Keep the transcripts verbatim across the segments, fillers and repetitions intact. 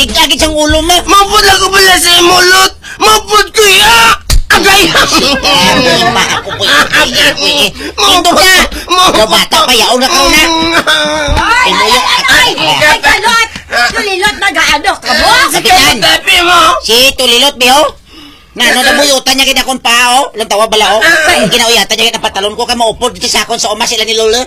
Tigagit siyang ulo mo. Mapod ako pala sa imulot. Mapod ko ya. Agay. Lima ako po yung ito ka. Ikaw bata pa, yaon na ka na. Ay, ay, ay, ay, kalot. Tulilot na gaano ka mo? Kapitan, si Tulilot, biho. Na, ano na buyutan niya kinakon pa, oh. Ilang tawa bala, oh. Ginauyatan niya kinang patalon ko, kaya maupod dito sa akon sa uma sila ni Lolo.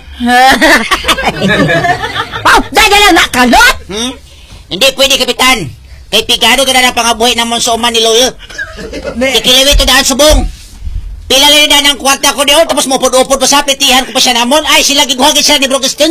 Pao, dahil na nakalot! Hmm? Hindi pwede, Kapitan. Kay pigado ka na ng pangabuhay namon sa uma ni Lolo. Ikiliwi to daan subong. Pila na rin ang kwarta ko niyo, tapos mupod-upod pa sa pitihan ko pa siya namon. Ay, sila giguhagin siya ni Brogeston.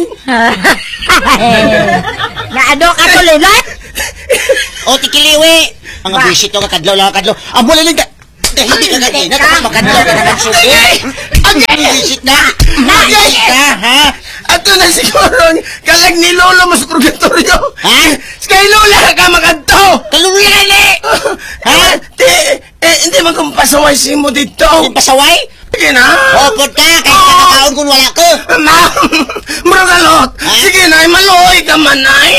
Na ano ka, Tulilot? O, tikiliwi. Mga bisit to, kakadlaw lang kakadlaw. Amo na lang ka. Hindi ka kanina, tapos makadlaw ka naman subo. Ang bisit na. Bisit ka, ha? Ato na siguro, kalag ni Lolo mas purgatorio. Ha? Kay Lola ka magadto. Kaluluwi ka ni. Ha? Di, eh, hindi man kong pasaway si mo dito. Yung pasaway? Sige na. Opod ka, kahit kakakaon kung wala ko. Ma'am, bro Galot. Sige na, maluhoy ka man ay.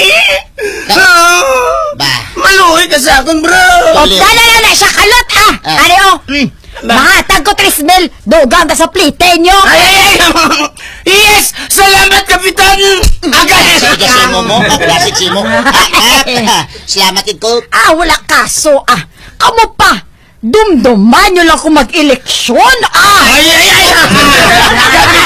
Ba? Maluhoy ka sa akin, bro. O, dala na na siya, kalot, ah! Ano yun? Mahatag ko tris mil, dugang ka sa plite nyo. Ay, yes! Salamat, Kapitan! Agay! Sige, simo mo. Klasik simo. Salamatin ko. Ah, wala kaso, ah. Kamu pa, dumduman nyo lang kung mag-eleksyon, ah! Ay, ay, ay!